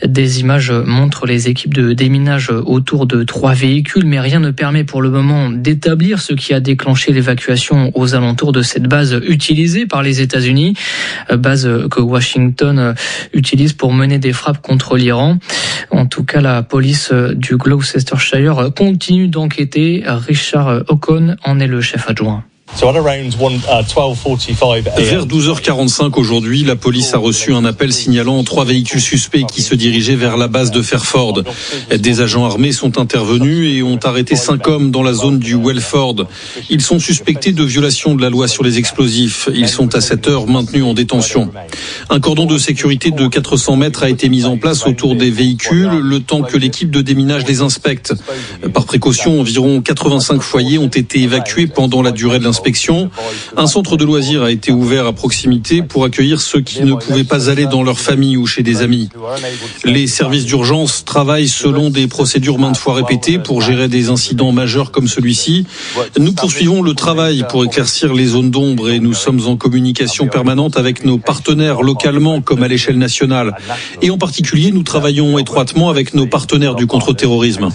Des images montrent les équipes de déminage autour de 3 véhicules, mais rien ne permet pour le moment d'établir ce qui a déclenché l'évacuation aux alentours de cette base utilisée par les États-Unis, base que Washington utilise pour mener des frappes contre l'Iran. En tout cas, la police du Gloucestershire continue d'enquêter. Richard Ocon en est le chef adjoint. Vers 12h45 aujourd'hui, la police a reçu un appel signalant 3 véhicules suspects qui se dirigeaient vers la base de Fairford. Des agents armés sont intervenus et ont arrêté 5 hommes dans la zone du Welford. Ils sont suspectés de violation de la loi sur les explosifs. Ils sont à cette heure maintenus en détention. Un cordon de sécurité de 400 mètres a été mis en place autour des véhicules, le temps que l'équipe de déminage les inspecte. Par précaution, environ 85 foyers ont été évacués pendant la durée de l'inspection. Un centre de loisirs a été ouvert à proximité pour accueillir ceux qui ne pouvaient pas aller dans leur famille ou chez des amis. Les services d'urgence travaillent selon des procédures maintes fois répétées pour gérer des incidents majeurs comme celui-ci. Nous poursuivons le travail pour éclaircir les zones d'ombre et nous sommes en communication permanente avec nos partenaires localement comme à l'échelle nationale. Et en particulier, nous travaillons étroitement avec nos partenaires du contre-terrorisme.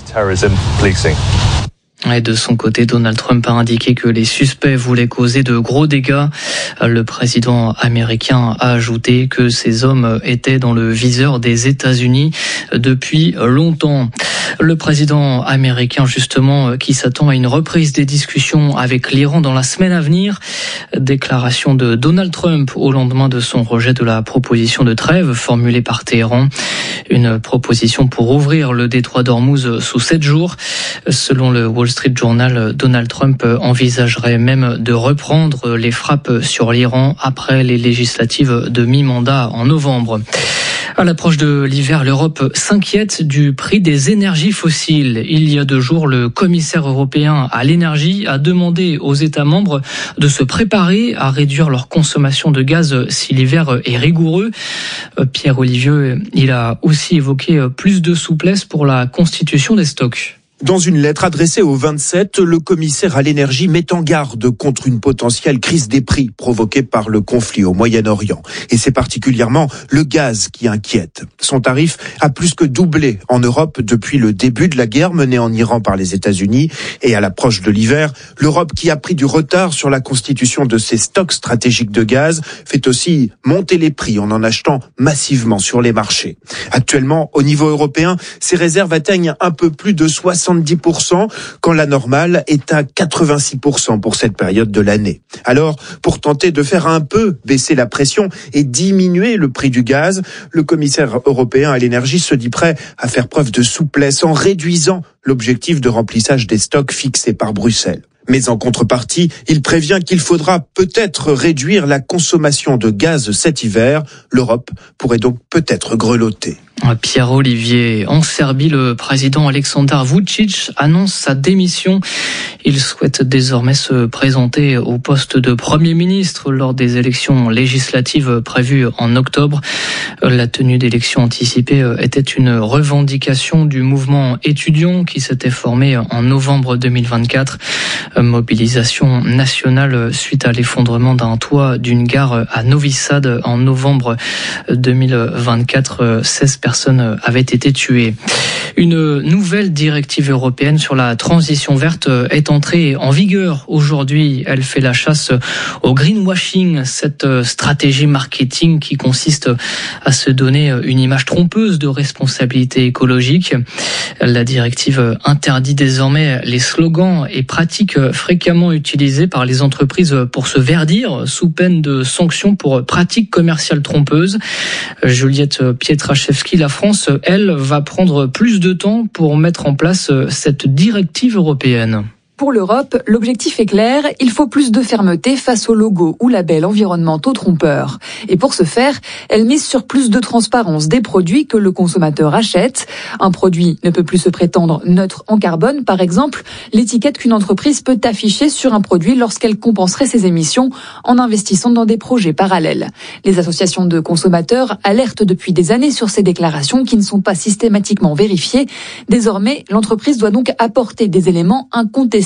Et de son côté, Donald Trump a indiqué que les suspects voulaient causer de gros dégâts. Le président américain a ajouté que ces hommes étaient dans le viseur des États-Unis depuis longtemps. Le président américain, justement, qui s'attend à une reprise des discussions avec l'Iran dans la semaine à venir. Déclaration de Donald Trump au lendemain de son rejet de la proposition de trêve formulée par Téhéran. Une proposition pour ouvrir le détroit d'Ormuz sous 7 jours. Selon le Wall Street Journal, Donald Trump envisagerait même de reprendre les frappes sur l'Iran après les législatives de mi-mandat en novembre. À l'approche de l'hiver, l'Europe s'inquiète du prix des énergies fossiles. Il y a 2 jours, le commissaire européen à l'énergie a demandé aux États membres de se préparer à réduire leur consommation de gaz si l'hiver est rigoureux. Pierre Olivier, il a aussi évoqué plus de souplesse pour la constitution des stocks. Dans une lettre adressée aux 27, le commissaire à l'énergie met en garde contre une potentielle crise des prix provoquée par le conflit au Moyen-Orient. Et c'est particulièrement le gaz qui inquiète. Son tarif a plus que doublé en Europe depuis le début de la guerre menée en Iran par les États-Unis. Et à l'approche de l'hiver, l'Europe, qui a pris du retard sur la constitution de ses stocks stratégiques de gaz, fait aussi monter les prix en achetant massivement sur les marchés. Actuellement, au niveau européen, ces réserves atteignent un peu plus de 70%, quand la normale est à 86% pour cette période de l'année. Alors, pour tenter de faire un peu baisser la pression et diminuer le prix du gaz, le commissaire européen à l'énergie se dit prêt à faire preuve de souplesse en réduisant l'objectif de remplissage des stocks fixé par Bruxelles. Mais en contrepartie, il prévient qu'il faudra peut-être réduire la consommation de gaz cet hiver. L'Europe pourrait donc peut-être grelotter. Pierre Olivier, en Serbie, le président Aleksandar Vučić annonce sa démission. Il souhaite désormais se présenter au poste de Premier ministre lors des élections législatives prévues en octobre. La tenue d'élections anticipées était une revendication du mouvement étudiant qui s'était formé en novembre 2024. Mobilisation nationale suite à l'effondrement d'un toit d'une gare à Novi Sad en novembre 2024. 16 personnes avaient été tuées. Une nouvelle directive européenne sur la transition verte est entrée en vigueur aujourd'hui. Elle fait la chasse au greenwashing, cette stratégie marketing qui consiste à se donner une image trompeuse de responsabilité écologique. La directive interdit désormais les slogans et pratiques fréquemment utilisées par les entreprises pour se verdir sous peine de sanctions pour pratiques commerciales trompeuses. Juliette Pietraszewski, la France, elle, va prendre plus de temps pour mettre en place cette directive européenne. Pour l'Europe, l'objectif est clair, il faut plus de fermeté face aux logos ou labels environnementaux trompeurs. Et pour ce faire, elle mise sur plus de transparence des produits que le consommateur achète. Un produit ne peut plus se prétendre neutre en carbone, par exemple, l'étiquette qu'une entreprise peut afficher sur un produit lorsqu'elle compenserait ses émissions en investissant dans des projets parallèles. Les associations de consommateurs alertent depuis des années sur ces déclarations qui ne sont pas systématiquement vérifiées. Désormais, l'entreprise doit donc apporter des éléments incontestables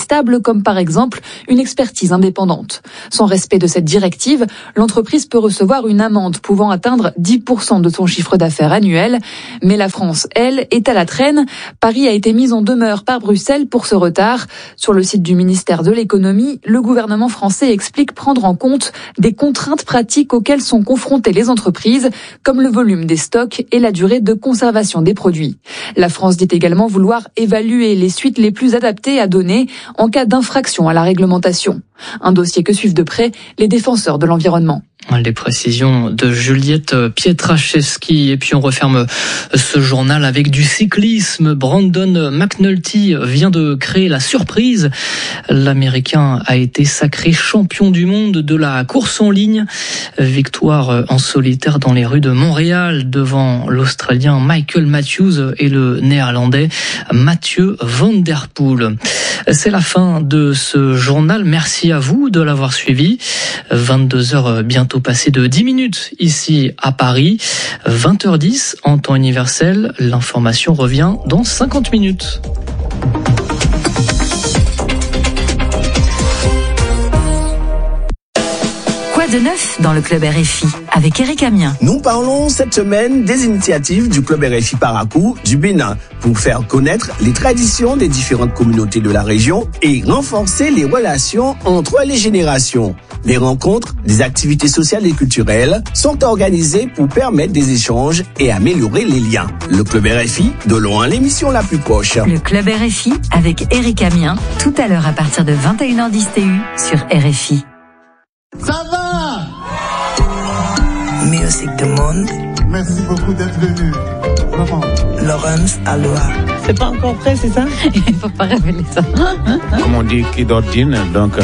stable, comme par exemple une expertise indépendante. Sans respect de cette directive, l'entreprise peut recevoir une amende pouvant atteindre 10% de son chiffre d'affaires annuel. Mais la France, elle, est à la traîne. Paris a été mise en demeure par Bruxelles pour ce retard. Sur le site du ministère de l'économie, le gouvernement français explique prendre en compte des contraintes pratiques auxquelles sont confrontées les entreprises, comme le volume des stocks et la durée de conservation des produits. La France dit également vouloir évaluer les suites les plus adaptées à donner en cas d'infraction à la réglementation. Un dossier que suivent de près les défenseurs de l'environnement. Les précisions de Juliette Pietraszewski. Et puis on referme ce journal avec du cyclisme. Brandon McNulty vient de créer la surprise. L'Américain a été sacré champion du monde de la course en ligne. Victoire en solitaire dans les rues de Montréal devant l'Australien Michael Matthews et le Néerlandais Mathieu Van Der Poel. C'est la fin de ce journal. Merci à vous de l'avoir suivi. 22h bientôt passé de 10 minutes ici à Paris. 20h10 en temps universel. L'information revient dans 50 minutes. Quoi de neuf dans le Club RFI avec Eric Amien? Nous parlons cette semaine des initiatives du Club RFI Parakou du Bénin pour faire connaître les traditions des différentes communautés de la région et renforcer les relations entre les générations. Les rencontres, des activités sociales et culturelles sont organisées pour permettre des échanges et améliorer les liens. Le Club RFI, de loin l'émission la plus proche. Le Club RFI avec Eric Amien, tout à l'heure à partir de 21h10 TU sur RFI. Ça va? Music du monde. Merci beaucoup d'être venu. Vraiment. Laurence Aloha. C'est pas encore prêt, c'est ça? Il faut pas révéler ça. Comme on dit, qui d'ordine, donc